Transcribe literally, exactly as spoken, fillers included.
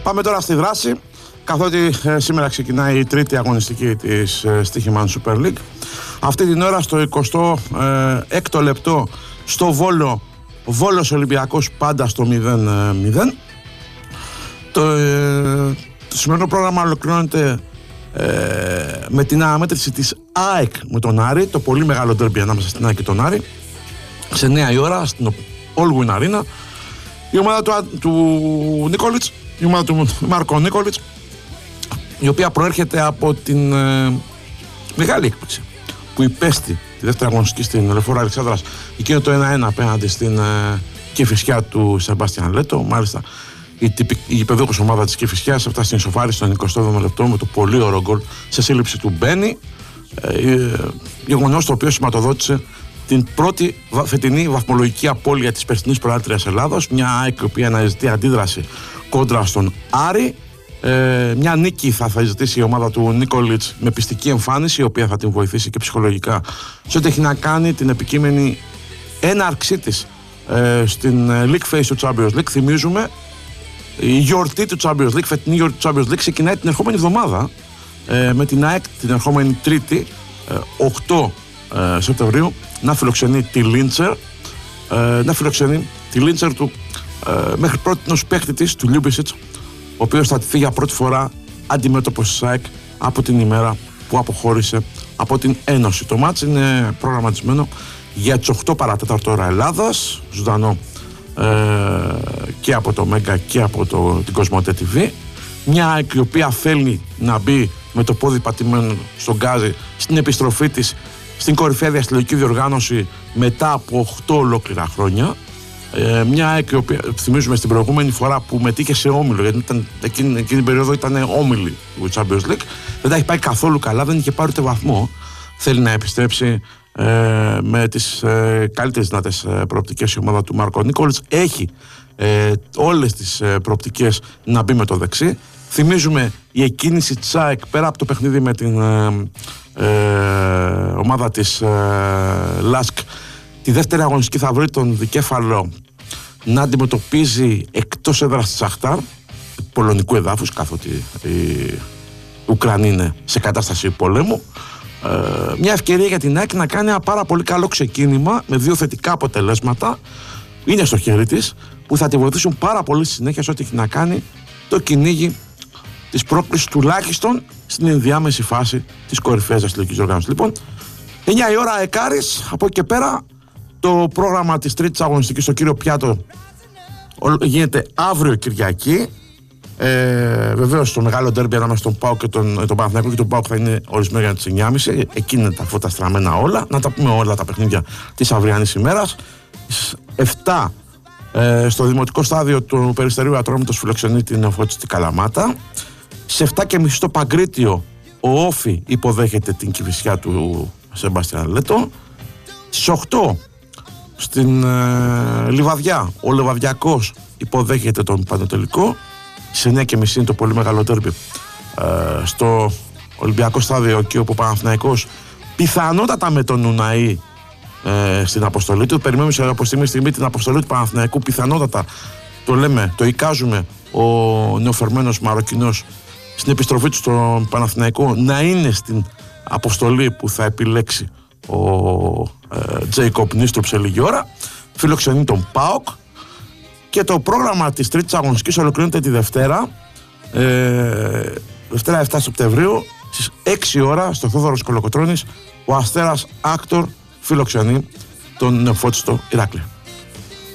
Πάμε τώρα στη δράση, καθότι ε, σήμερα ξεκινάει η τρίτη αγωνιστική της ε, Στοίχημαν Super League. Αυτή την ώρα στο εικοστό έκτο λεπτό στο Βόλο, Βόλος Ολυμπιακός πάντα στο μηδέν μηδέν. Το, ε, το σημερινό πρόγραμμα ολοκληρώνεται ε, με την αναμέτρηση της ΑΕΚ με τον Άρη, το πολύ μεγάλο ντέρμπι ανάμεσα στην ΑΕΚ και τον Άρη, σε εννιά η ώρα στην All Win Arena. Η ομάδα του, του Νίκολιτς, η ομάδα του Μάρκο Νίκολιτς, η οποία προέρχεται από την ε, μεγάλη έκπληξη που υπέστη τη δεύτερη αγωνιστική στην Λεωφόρο Αλεξάνδρας, εκείνο το ένα ένα απέναντι στην ε, Κηφισιά του Σεμπάστιαν Λέτο. Μάλιστα η, η υπεδούχος ομάδα της Κηφισιάς έφτασε στην ισοφάριση στον εικοστό έβδομο λεπτό με το πολύ ωραίο γκολ σε σύλληψη του Μπένι, ε, ε, γεγονός το οποίο σηματοδότησε την πρώτη φετινή βαθμολογική απώλεια της περσινής προάρτριας Ελλάδος. Μια ΑΕΚ η οποία αναζητεί αντίδραση κόντρα στον Άρη. Ε, μια νίκη θα, θα ζητήσει η ομάδα του Νίκολιτς με πιστική εμφάνιση, η οποία θα την βοηθήσει και ψυχολογικά σε ό,τι έχει να κάνει την επικείμενη έναρξή της ε, στην League Phase του Champions League. Θυμίζουμε, η γιορτή του Champions League, φετινή γιορτή του Champions League ξεκινάει την ερχόμενη εβδομάδα ε, με την ΑΕΚ την ερχόμενη Τρίτη ε, οκτώ ε, Σεπτεμβρίου να φιλοξενεί τη Λίντσερ, ε, να φιλοξενεί τη Λίντσερ του ε, μέχρι πρώτη ενός παίκτη της, του Λιούμπισιτς, ο οποίος θα τηθεί για πρώτη φορά αντιμέτωπος της ΑΕΚ από την ημέρα που αποχώρησε από την Ένωση. Το μάτς είναι προγραμματισμένο για τις οκτώ παρά τέταρτο ώρα Ελλάδας, ζωντανό ε, και από το Μέγκα και από το, την Κοσμοτέ τι βι. Μια ΑΕΚ η οποία θέλει να μπει με το πόδι πατημένο στον γκάζι στην επιστροφή της στην κορυφαία διαστηλογική διοργάνωση μετά από οκτώ ολόκληρα χρόνια. Ε, μια ΑΕΚ η οποία θυμίζουμε στην προηγούμενη φορά που μετήχε σε όμιλο, γιατί ήταν, εκείνη, εκείνη την περίοδο ήταν όμιλη του Champions League, δεν τα έχει πάει καθόλου καλά, δεν είχε πάρει ούτε βαθμό. Θέλει να επιστρέψει ε, με τις ε, καλύτερες δυνατές ε, προοπτικές η ομάδα του Μάρκο Νίκολιτς. Έχει ε, όλες τις ε, προοπτικές να μπει με το δεξί. Θυμίζουμε η εκκίνηση της ΑΕΚ πέρα από το παιχνίδι με την ε, ε, ομάδα της ε, Λάσκ, τη δεύτερη αγωνιστική θα βρει τον δικέφαλο να αντιμετωπίζει εκτός έδρας της Σαχτάρ, πολωνικού εδάφους, καθότι οι Ουκρανοί είναι σε κατάσταση πολέμου. Ε, μια ευκαιρία για την ΑΕΚ να κάνει ένα πάρα πολύ καλό ξεκίνημα με δύο θετικά αποτελέσματα. Είναι στο χέρι της, που θα τη βοηθήσουν πάρα πολύ στη συνέχεια σε ό,τι έχει να κάνει το κυνήγι της πρόκλησης, τουλάχιστον στην ενδιάμεση φάση της κορυφαίας δραστηριοτικής οργάνωσης. Λοιπόν, εννιά η ώρα Εκάρης, από εκεί και πέρα το πρόγραμμα της τρίτης αγωνιστικής στο Κύριο Πιάτο γίνεται αύριο Κυριακή. Ε, βεβαίως το μεγάλο ντέρμπι ανάμεσα στον ΠΑΟΚ και τον, τον Παναθηναϊκό και τον ΠΑΟΚ θα είναι ορισμένο για τις εννιά και μισή. Εκεί είναι τα φώτα στραμμένα όλα. Να τα πούμε όλα τα παιχνίδια της αυριανής ημέρας. Στις επτά ε, στο δημοτικό στάδιο του Περιστερίου Ατρόμητος φιλοξενεί την Νεοφώτιστη στην Καλαμάτα. Σε επτά και μισή στο Παγκρίτιο ο Όφι υποδέχεται την Κηφισιά του Σεμπάστιαν Λέτο. Στις οκτώ στην ε, Λιβαδιά ο Λεβαδιακός υποδέχεται τον Πανετολικό. Στις εννιά και μισή είναι το πολύ μεγάλο τέρμπι ε, στο Ολυμπιακό στάδιο, εκεί όπου ο Παναθηναϊκός πιθανότατα με τον Ουναή ε, στην αποστολή του. Περιμένουμε σε από στιγμή στιγμή την αποστολή του Παναθηναϊκού, πιθανότατα το λέμε, το εικάζουμε, ο νεοφερμένος Μαροκινός στην επιστροφή του στον Παναθηναϊκό να είναι στην αποστολή που θα επιλέξει ο Τζέικοπ Νίστροπ σε λίγη ώρα. Φιλοξενεί τον ΠΑΟΚ και το πρόγραμμα της τρίτης αγωνιστικής ολοκληρώνεται τη Δευτέρα ε, Δευτέρα επτά Σεπτεμβρίου στις έξι η ώρα στο Θόδωρος Κολοκοτρώνης. Ο Αστέρας Άκτορ φιλοξενεί τον νεοφώτιστο Ηράκλειο.